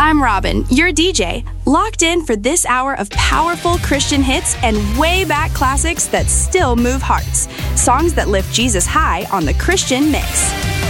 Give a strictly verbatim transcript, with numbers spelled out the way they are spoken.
I'm Robin, your D J, locked in for this hour of powerful Christian hits and way back classics that still move hearts. Songs that lift Jesus high on the Christian Mix.